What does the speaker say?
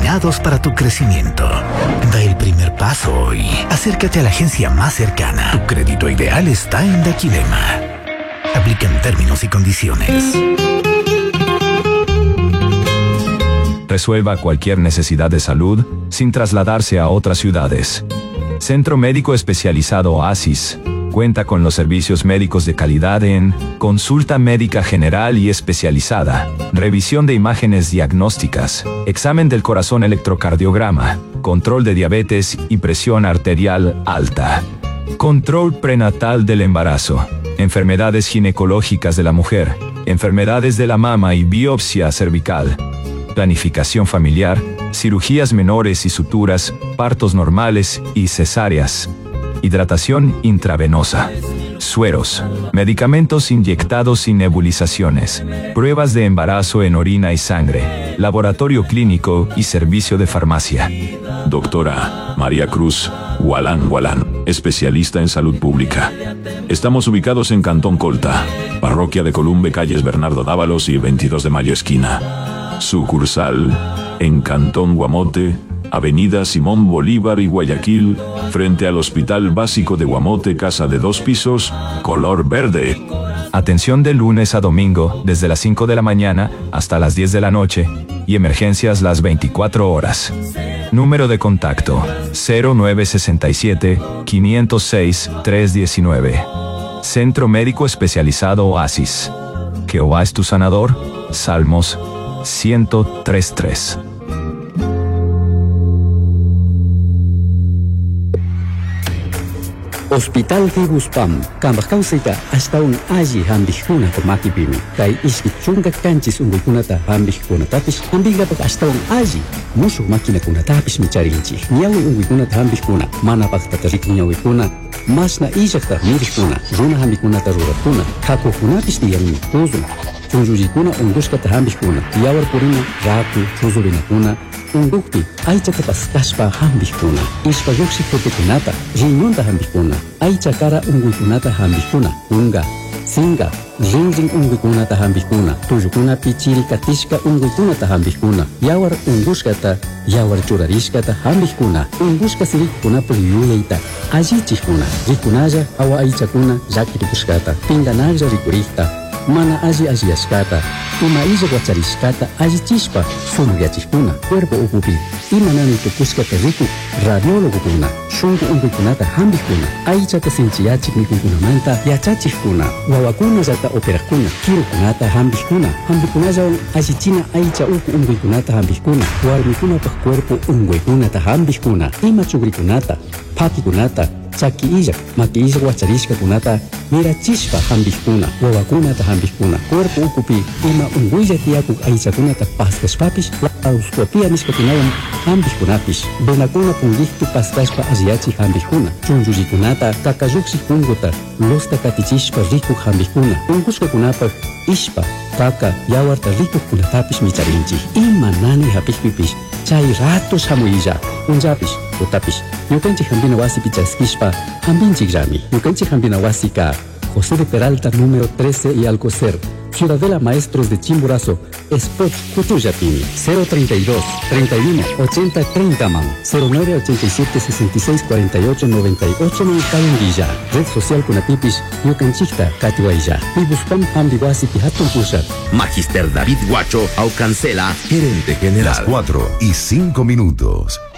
diseñados para tu crecimiento. Da el primer paso hoy. Acércate a la agencia más cercana. Tu crédito ideal está en Daquilema. Aplican términos y condiciones. Resuelva cualquier necesidad de salud sin trasladarse a otras ciudades. Centro Médico Especializado Oasis cuenta con los servicios médicos de calidad en consulta médica general y especializada, revisión de imágenes diagnósticas, examen del corazón electrocardiograma, control de diabetes y presión arterial alta, control prenatal del embarazo, enfermedades ginecológicas de la mujer, enfermedades de la mama y biopsia cervical, planificación familiar, cirugías menores y suturas, partos normales y cesáreas, hidratación intravenosa, sueros, medicamentos inyectados y nebulizaciones, pruebas de embarazo en orina y sangre, laboratorio clínico y servicio de farmacia. Doctora María Cruz Gualán, especialista en salud pública. Estamos ubicados en Cantón Colta, Parroquia de Columbe, calles Bernardo Dávalos y 22 de Mayo esquina. Sucursal en Cantón Guamote, Avenida Simón Bolívar y Guayaquil, frente al Hospital Básico de Guamote, casa de 2 pisos, color verde. Atención de lunes a domingo, desde las 5 de la mañana hasta las 10 de la noche, y emergencias las 24 horas. Número de contacto, 0967-506-319. Centro Médico Especializado Oasis. Jehová es tu sanador. Salmos 103:3. Hospital Figuspam, Kambakausika, hasta un aji hambihkuna por makipimi. Kai iskichunga kanchis ungukunata hambihkuna tapis, hambigapak hasta un aji. Musu makina kuna tapis micharinchi. Nyawi ungukunata hambihkuna, mana paktatariku nyawikuna. Masna ijakta mirikuna, runa hambikunata rurakuna. Kakukunapis diyalmi kuzun. Chunjujikuna unguskata hambihkuna. Yawar purina, raku, chuzurinakuna. Undukti, aichata paskashpa hambihkuna. Ishpa yuksikotekunata, riñonta hambihkuna. Aichakara unguikunata hambihkuna. Unga, singa, rinring unguikunata hambihkuna. Tuyukuna pichiri katishka unguikunata hambihkuna. Yawar unguskata, yawar churarishkata hambihkuna. Unguska sirikuna puyuyaita. Ajichikuna, rikunaya awa aichakuna yakiripuskata. Pinganaja rikurikta. Mana aji-ajiashkata, ima ija guacharishkata, ajichishpa, sunuyachikuna, cuerpo upupi, ima nani tukuskata riku, radiologukuna, shungu unguikunata hambikuna, aichata sinchiyachik mikunkunamanta, yachachikuna, wawakuna yata operakuna, kirukunata hambikuna, hambikunaya ajichina aicha uku unguikunata hambikuna, warmikunapah cuerpo unguikunata hambikuna, ima chugrikunata, pakikunata, chaki ija, maki ija guacharishka kunata, mira chispa hambihkuna, wawakunata hambihkuna, cuerpo ukupi, ima unguilla tiakuk aichakunata paskashpapish, lauscopia nishkakunawan hambihkunapis, benakuna pungihtu paskashpa asiachi hambihkuna, chunjujikunata, kakayuksi kunguta, losta katichishpa rikuk hambihkuna, ungushkakunapag, ishpa, kaka, yawarta rikuk kunatapish micharinchi, ima nani hapishpipish, chay ratos hamuilla, unjapish, utapish, yukanchik hambina wasi pichaskishpa, hambinchik rami, yukanchik hambina wasi ka, José de Peralta número 13 y Alcocer, Ciudadela Maestros de Chimborazo, Spot Cutuyapini, 032 31 80 30 man, 0987 66 48 98 man Calendilla, Red Social Kunatipish, Yucanchikta, Katiwailla, Pibuspam Hambiwasi Pihatun Pushat. Magister David Guacho, Aucancela, gerente general. Las 4:05.